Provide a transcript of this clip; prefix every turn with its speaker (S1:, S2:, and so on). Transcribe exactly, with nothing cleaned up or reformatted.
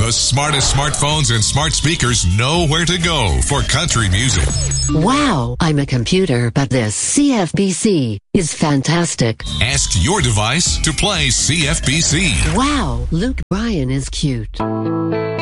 S1: The smartest smartphones and smart speakers know where to go for country music.
S2: Wow, I'm a computer, but this C F B C is fantastic.
S1: Ask your device to play C F B C.
S2: Wow, Luke Bryan is cute.